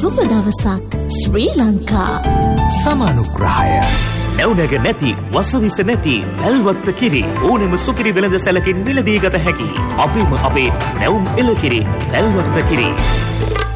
සුබ දවසක් ශ්‍රී ලංකා. සමානුග්‍රහය නැවුනග නැති වසවිස නැති වැල්වත්ත කිරි ඕනෙම සුකිරි වෙළඳ සැලකින් මිලදී ගත හැකි අපිම අපේ නැවුම් එළකිරි වැල්වත්ත කිරි.